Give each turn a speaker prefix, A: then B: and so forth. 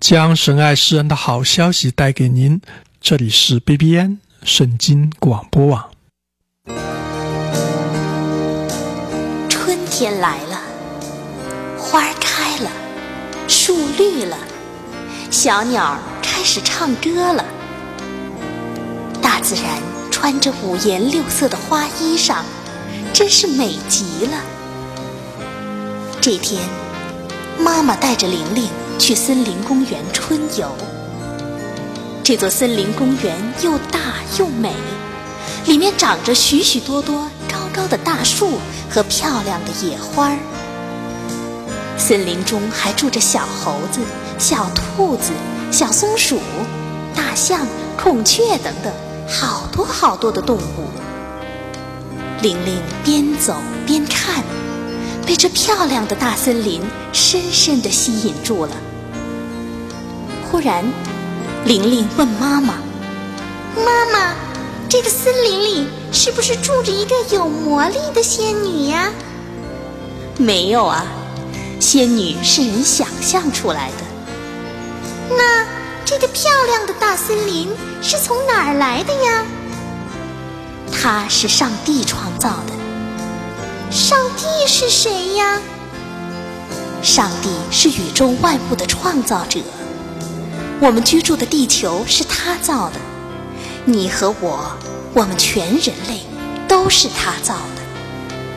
A: 将神爱世人的好消息带给您，这里是 BBN 圣经广播网。
B: 春天来了，花开了，树绿了，小鸟开始唱歌了。大自然穿着五颜六色的花衣裳，真是美极了。这天，妈妈带着玲玲去森林公园春游。这座森林公园又大又美，里面长着许许多多高高的大树和漂亮的野花。森林中还住着小猴子、小兔子、小松鼠、大象、孔雀等等，好多好多的动物。玲玲边走边看，被这漂亮的大森林深深地吸引住了。忽然，玲玲问妈妈：“妈妈，这个森林里是不是住着一个有魔力的仙女呀？”“没有啊，仙女是人想象出来的。”“那这个漂亮的大森林是从哪儿来的呀？”“它是上帝创造的。”“上帝是谁呀？”“上帝是宇宙万物的创造者，我们居住的地球是他造的，你和我们全人类都是他造的。”